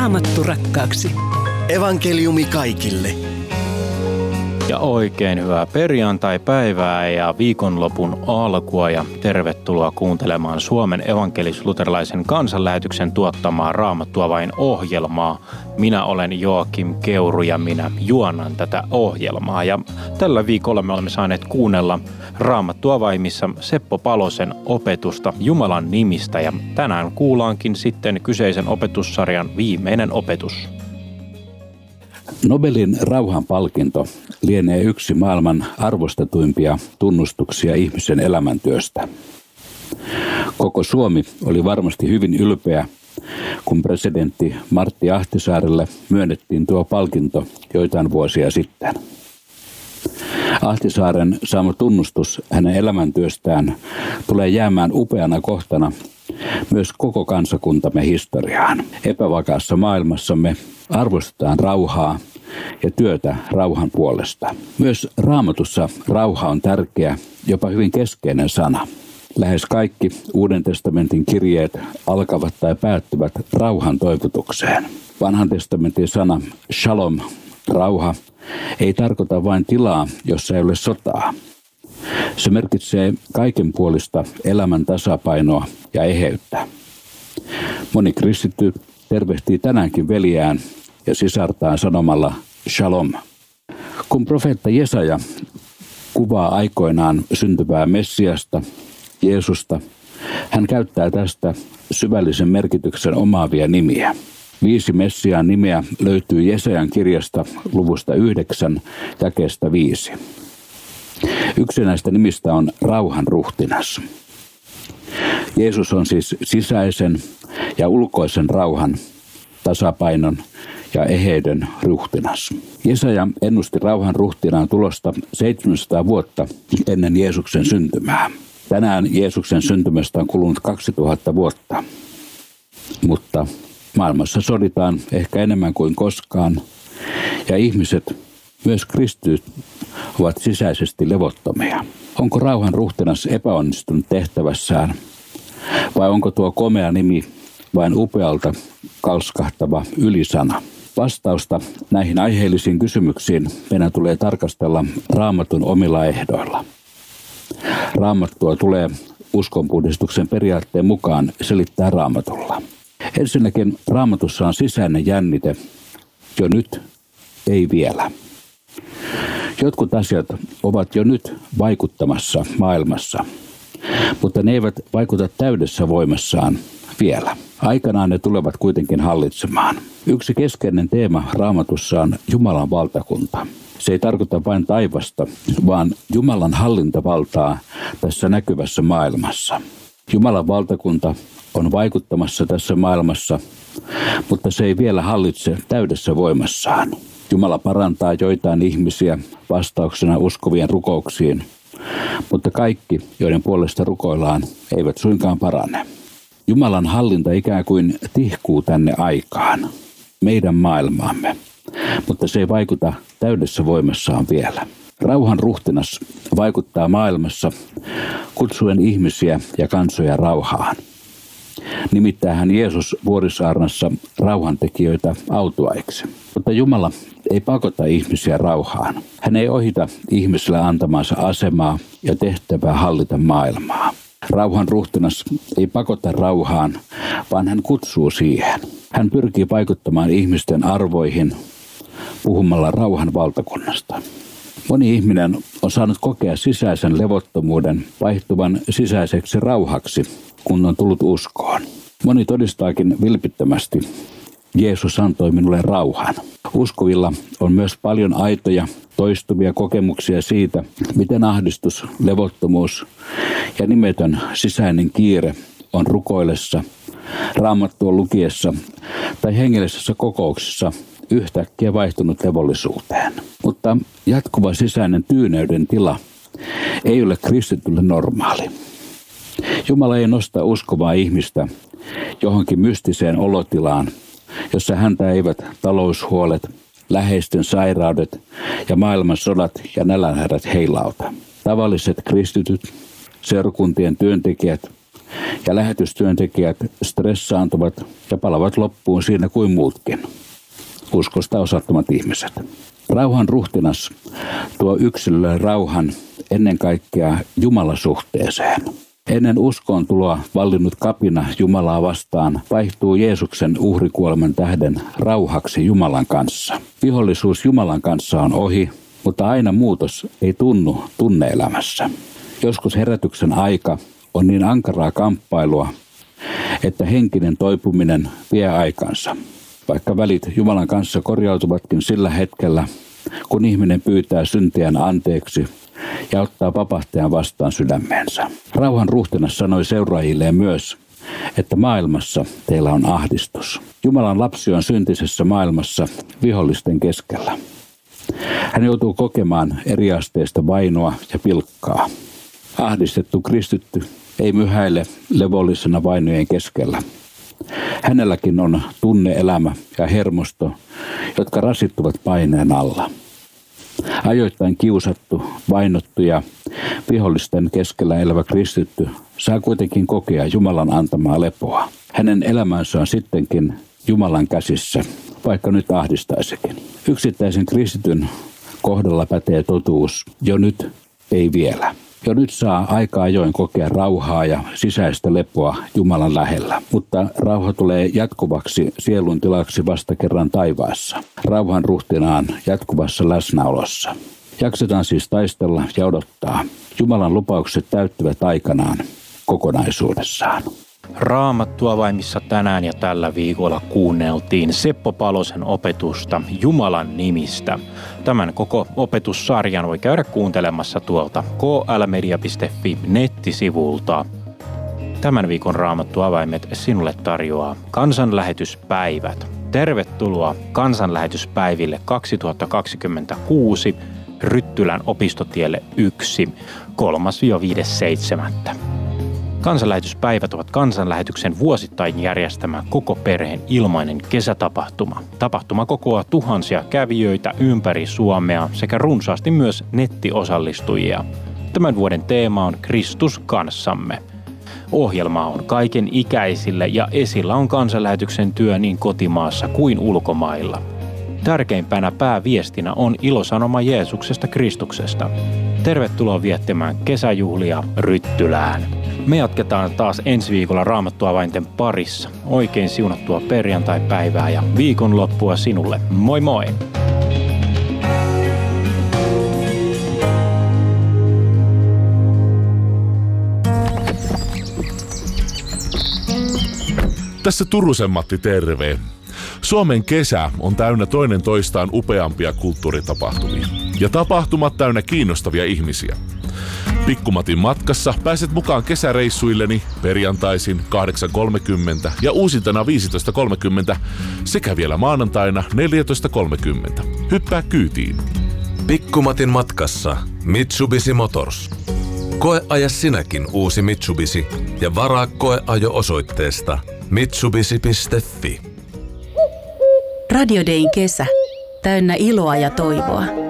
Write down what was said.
Raamattu rakkaaksi. Evankeliumi kaikille. Ja oikein hyvää perjantai-päivää ja viikonlopun alkua ja tervetuloa kuuntelemaan Suomen evankelis-luterilaisen kansanlähetyksen tuottamaa Raamattua vain -ohjelmaa. Minä olen Joakim Keuru ja minä juonan tätä ohjelmaa. Ja tällä viikolla me olemme saaneet kuunnella Raamattua vaimissa Seppo Palosen opetusta Jumalan nimistä ja tänään kuullaankin sitten kyseisen opetussarjan viimeinen opetus. Nobelin rauhanpalkinto lienee yksi maailman arvostetuimpia tunnustuksia ihmisen elämäntyöstä. Koko Suomi oli varmasti hyvin ylpeä, kun presidentti Martti Ahtisaarelle myönnettiin tuo palkinto joitain vuosia sitten. Ahtisaaren saama tunnustus hänen elämäntyöstään tulee jäämään upeana kohtana myös koko kansakuntamme historiaan. Epävakaassa maailmassamme arvostetaan rauhaa ja työtä rauhan puolesta. Myös Raamatussa rauha on tärkeä, jopa hyvin keskeinen sana. Lähes kaikki Uuden testamentin kirjeet alkavat tai päättyvät rauhan toivotukseen. Vanhan testamentin sana shalom, rauha, ei tarkoita vain tilaa, jossa ei ole sotaa. Se merkitsee kaikenpuolista elämän tasapainoa ja eheyttä. Moni kristitty tervehtii tänäänkin veljään ja sisartaan sanomalla shalom. Kun profeetta Jesaja kuvaa aikoinaan syntyvää Messiasta, Jeesusta, hän käyttää tästä syvällisen merkityksen omaavia nimiä. 5 Messiaan nimeä löytyy Jesajan kirjasta luvusta 9, jakeesta 5. Yksi näistä nimistä on rauhan ruhtinas. Jeesus on siis sisäisen ja ulkoisen rauhan, tasapainon ja eheyden ruhtinas. Jesaja ennusti rauhan ruhtinaan tulosta 700 vuotta ennen Jeesuksen syntymää. Tänään Jeesuksen syntymästä on kulunut 2000 vuotta, mutta maailmassa soditaan ehkä enemmän kuin koskaan ja ihmiset, myös kristityt, ovat sisäisesti levottomia. Onko rauhan ruhtinas epäonnistunut tehtävässään vai onko tuo komea nimi vain upealta kalskahtava ylisana? Vastausta näihin aiheellisiin kysymyksiin meidän tulee tarkastella Raamatun omilla ehdoilla. Raamattua tulee uskonpuhdistuksen periaatteen mukaan selittää Raamatulla. Ensinnäkin Raamatussa on sisäinen jännite, jo nyt, ei vielä. Jotkut asiat ovat jo nyt vaikuttamassa maailmassa, mutta ne eivät vaikuta täydessä voimassaan vielä. Aikanaan ne tulevat kuitenkin hallitsemaan. Yksi keskeinen teema Raamatussa on Jumalan valtakunta. Se ei tarkoita vain taivasta, vaan Jumalan hallintavaltaa tässä näkyvässä maailmassa. Jumalan valtakunta on vaikuttamassa tässä maailmassa, mutta se ei vielä hallitse täydessä voimassaan. Jumala parantaa joitain ihmisiä vastauksena uskovien rukouksiin, mutta kaikki, joiden puolesta rukoillaan, eivät suinkaan parane. Jumalan hallinta ikään kuin tihkuu tänne aikaan, meidän maailmaamme, mutta se ei vaikuta täydessä voimassaan vielä. Rauhan ruhtinas vaikuttaa maailmassa kutsuen ihmisiä ja kansoja rauhaan. Nimittäin Jeesus Vuorisaarnassa rauhantekijöitä autuaiksi. Mutta Jumala ei pakota ihmisiä rauhaan. Hän ei ohita ihmisille antamansa asemaa ja tehtävää hallita maailmaa. Rauhan ruhtinas ei pakota rauhaan, vaan hän kutsuu siihen. Hän pyrkii vaikuttamaan ihmisten arvoihin puhumalla rauhan valtakunnasta. Moni ihminen on saanut kokea sisäisen levottomuuden vaihtuvan sisäiseksi rauhaksi, kun on tullut uskoon. Moni todistaakin vilpittömästi, Jeesus antoi minulle rauhan. Uskovilla on myös paljon aitoja, toistuvia kokemuksia siitä, miten ahdistus, levottomuus ja nimetön sisäinen kiire on rukoillessa, Raamattua lukiessa tai hengellisessä kokouksessa yhtäkkiä vaihtunut levollisuuteen. Mutta jatkuva sisäinen tyyneyden tila ei ole kristitylle normaali. Jumala ei nosta uskovaa ihmistä johonkin mystiseen olotilaan, jossa häntä eivät taloushuolet, läheisten sairaudet ja maailman sodat ja nälänhädät heilauta. Tavalliset kristityt, seurakuntien työntekijät ja lähetystyöntekijät stressaantuvat ja palavat loppuun siinä kuin muutkin. Uskosta osattomat ihmiset. Rauhan ruhtinas tuo yksilölle rauhan ennen kaikkea Jumalasuhteeseen. Ennen uskoon tuloa vallinnut kapina Jumalaa vastaan vaihtuu Jeesuksen uhrikuoleman tähden rauhaksi Jumalan kanssa. Vihollisuus Jumalan kanssa on ohi, mutta aina muutos ei tunnu tunne-elämässä. Joskus herätyksen aika on niin ankaraa kamppailua, että henkinen toipuminen vie aikansa. Vaikka välit Jumalan kanssa korjautuvatkin sillä hetkellä, kun ihminen pyytää syntien anteeksi ja ottaa vapahtajan vastaan sydämeensä. Rauhan ruhtinas sanoi seuraajilleen myös, että maailmassa teillä on ahdistus. Jumalan lapsi on syntisessä maailmassa vihollisten keskellä. Hän joutuu kokemaan eriasteista vainoa ja pilkkaa. Ahdistettu kristitty ei myhäile levollisena vainojen keskellä. Hänelläkin on tunne-elämä ja hermosto, jotka rasittuvat paineen alla. Ajoittain kiusattu, vainottu ja vihollisten keskellä elävä kristitty saa kuitenkin kokea Jumalan antamaa lepoa. Hänen elämänsä on sittenkin Jumalan käsissä, vaikka nyt ahdistaisikin. Yksittäisen kristityn kohdalla pätee totuus, jo nyt ei vielä. Jo nyt saa aika ajoin kokea rauhaa ja sisäistä lepoa Jumalan lähellä, mutta rauha tulee jatkuvaksi sielun tilaksi vasta kerran taivaassa, rauhan ruhtinaan jatkuvassa läsnäolossa. Jaksetaan siis taistella ja odottaa. Jumalan lupaukset täyttyvät aikanaan kokonaisuudessaan. Raamattuavaimissa tänään ja tällä viikolla kuunneltiin Seppo Palosen opetusta Jumalan nimistä. Tämän koko opetussarjan voi käydä kuuntelemassa tuolta klmedia.fi nettisivulta. Tämän viikon Raamattuavaimet sinulle tarjoaa Kansanlähetyspäivät. Tervetuloa Kansanlähetyspäiville 2026 Ryttylän opistotielle 1, 3.–5.7. Kansanlähetyspäivät ovat kansanlähetyksen vuosittain järjestämä koko perheen ilmainen kesätapahtuma. Tapahtuma kokoaa tuhansia kävijöitä ympäri Suomea sekä runsaasti myös nettiosallistujia. Tämän vuoden teema on Kristus kanssamme. Ohjelma on kaiken ikäisille ja esillä on kansanlähetyksen työ niin kotimaassa kuin ulkomailla. Tärkeimpänä pääviestinä on ilosanoma Jeesuksesta Kristuksesta. Tervetuloa viettämään kesäjuhlia Ryttylään. Me jatketaan taas ensi viikolla Raamattuavainten parissa. Oikein siunattua perjantai-päivää ja viikonloppua sinulle. Moi moi! Tässä Turusen Matti terve. Suomen kesä on täynnä toinen toistaan upeampia kulttuuritapahtumia. Ja tapahtumat täynnä kiinnostavia ihmisiä. Pikkumatin matkassa pääset mukaan kesäreissuilleni perjantaisin 8.30 ja uusintana 15.30 sekä vielä maanantaina 14.30. Hyppää kyytiin. Pikkumatin matkassa Mitsubishi Motors. Koeaja sinäkin uusi Mitsubishi ja varaa koeajo osoitteesta mitsubishi.fi. Radio Dayn kesä. Täynnä iloa ja toivoa.